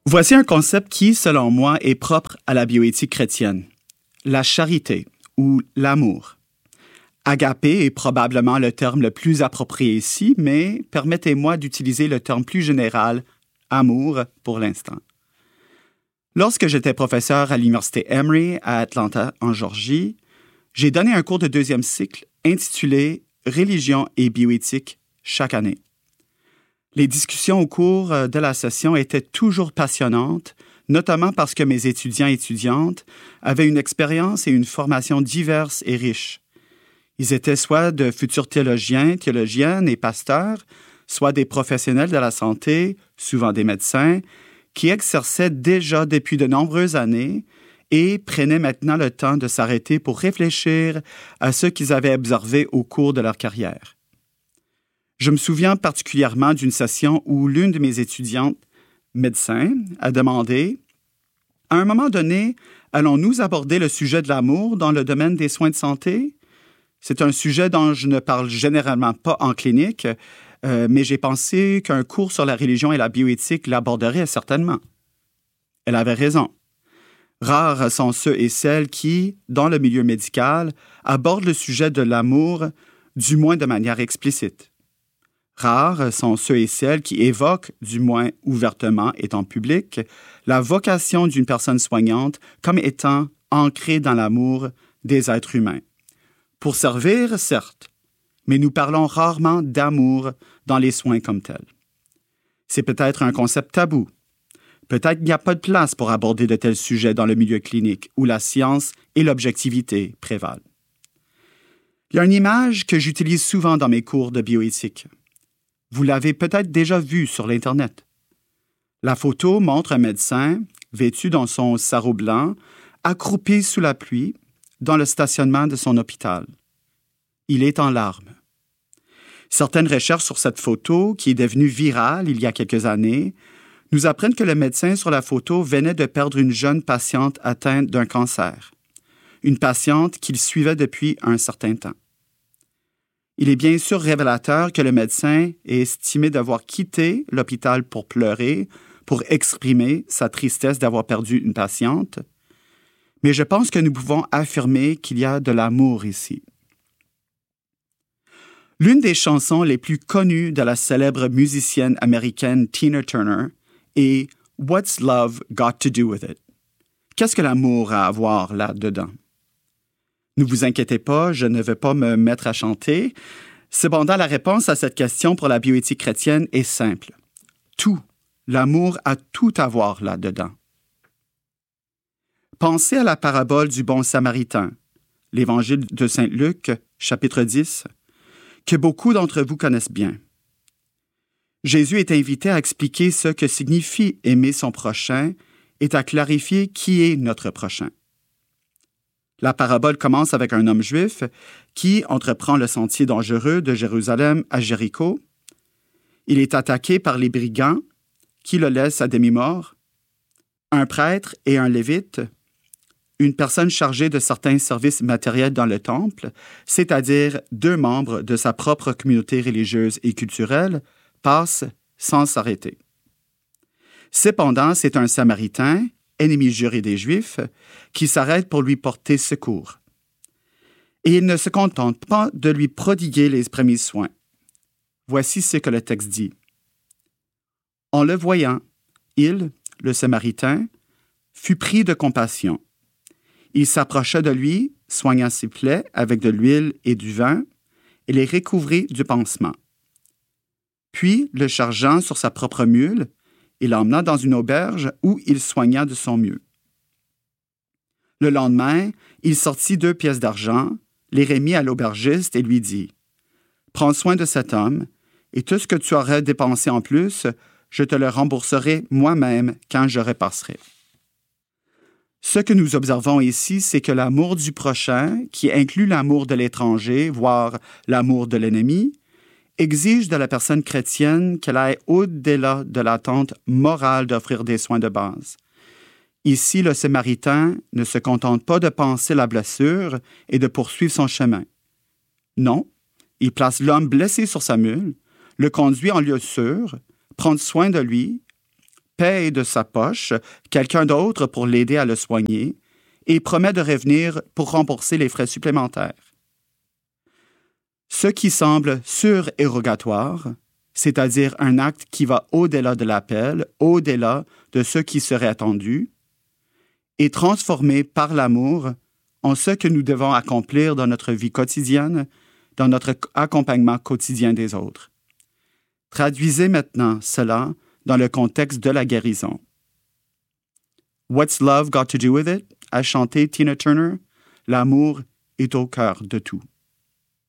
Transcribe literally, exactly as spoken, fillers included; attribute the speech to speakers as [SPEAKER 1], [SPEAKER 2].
[SPEAKER 1] Voici un concept qui, selon moi, est propre à la bioéthique chrétienne. La charité ou l'amour. Agapé est probablement le terme le plus approprié ici, mais permettez-moi d'utiliser le terme plus général, amour, pour l'instant. Lorsque j'étais professeur à l'Université Emory à Atlanta, en Géorgie, j'ai donné un cours de deuxième cycle intitulé « Religion et bioéthique » chaque année. Les discussions au cours de la session étaient toujours passionnantes, notamment parce que mes étudiants et étudiantes avaient une expérience et une formation diverses et riches. Ils étaient soit de futurs théologiens, théologiennes et pasteurs, soit des professionnels de la santé, souvent des médecins, qui exerçaient déjà depuis de nombreuses années et prenaient maintenant le temps de s'arrêter pour réfléchir à ce qu'ils avaient observé au cours de leur carrière. Je me souviens particulièrement d'une session où l'une de mes étudiantes, médecin, a demandé « À un moment donné, allons-nous aborder le sujet de l'amour dans le domaine des soins de santé? C'est un sujet dont je ne parle généralement pas en clinique, euh, mais j'ai pensé qu'un cours sur la religion et la bioéthique l'aborderait certainement. » Elle avait raison. Rares sont ceux et celles qui, dans le milieu médical, abordent le sujet de l'amour, du moins de manière explicite. Rares sont ceux et celles qui évoquent, du moins ouvertement et en public, la vocation d'une personne soignante comme étant ancrée dans l'amour des êtres humains. Pour servir, certes, mais nous parlons rarement d'amour dans les soins comme tels. C'est peut-être un concept tabou. Peut-être qu'il n'y a pas de place pour aborder de tels sujets dans le milieu clinique où la science et l'objectivité prévalent. Il y a une image que j'utilise souvent dans mes cours de bioéthique. Vous l'avez peut-être déjà vue sur l'Internet. La photo montre un médecin vêtu dans son sarrau blanc, accroupi sous la pluie, dans le stationnement de son hôpital. Il est en larmes. Certaines recherches sur cette photo, qui est devenue virale il y a quelques années, nous apprennent que le médecin sur la photo venait de perdre une jeune patiente atteinte d'un cancer, une patiente qu'il suivait depuis un certain temps. Il est bien sûr révélateur que le médecin ait estimé devoir quitter l'hôpital pour pleurer, pour exprimer sa tristesse d'avoir perdu une patiente, mais je pense que nous pouvons affirmer qu'il y a de l'amour ici. L'une des chansons les plus connues de la célèbre musicienne américaine Tina Turner est « What's Love Got to Do with It ?» Qu'est-ce que l'amour a à voir là-dedans? Ne vous inquiétez pas, je ne vais pas me mettre à chanter. Cependant, la réponse à cette question pour la bioéthique chrétienne est simple. Tout. L'amour a tout à voir là-dedans. Pensez à la parabole du bon Samaritain, l'Évangile de Saint Luc, chapitre dix, que beaucoup d'entre vous connaissent bien. Jésus est invité à expliquer ce que signifie aimer son prochain et à clarifier qui est notre prochain. La parabole commence avec un homme juif qui entreprend le sentier dangereux de Jérusalem à Jéricho. Il est attaqué par les brigands qui le laissent à demi-mort. Un prêtre et un lévite, une personne chargée de certains services matériels dans le temple, c'est-à-dire deux membres de sa propre communauté religieuse et culturelle, passent sans s'arrêter. Cependant, c'est un Samaritain, ennemi juré des Juifs, qui s'arrête pour lui porter secours. Et il ne se contente pas de lui prodiguer les premiers soins. Voici ce que le texte dit. En le voyant, il, le Samaritain, fut pris de compassion. Il s'approcha de lui, soigna ses plaies avec de l'huile et du vin, et les recouvrit du pansement. Puis, le chargeant sur sa propre mule, il l'emmena dans une auberge où il soigna de son mieux. Le lendemain, il sortit deux pièces d'argent, les remit à l'aubergiste et lui dit « Prends soin de cet homme, et tout ce que tu aurais dépensé en plus, je te le rembourserai moi-même quand je repasserai. » Ce que nous observons ici, c'est que l'amour du prochain, qui inclut l'amour de l'étranger, voire l'amour de l'ennemi, exige de la personne chrétienne qu'elle aille au-delà de l'attente morale d'offrir des soins de base. Ici, le Samaritain ne se contente pas de panser la blessure et de poursuivre son chemin. Non, il place l'homme blessé sur sa mule, le conduit en lieu sûr, prend soin de lui, paye de sa poche quelqu'un d'autre pour l'aider à le soigner et promet de revenir pour rembourser les frais supplémentaires. Ce qui semble surérogatoire, c'est-à-dire un acte qui va au-delà de l'appel, au-delà de ce qui serait attendu, est transformé par l'amour en ce que nous devons accomplir dans notre vie quotidienne, dans notre accompagnement quotidien des autres. Traduisez maintenant cela dans le contexte de la guérison. What's love got to do with it? A chanté Tina Turner. L'amour est au cœur de tout.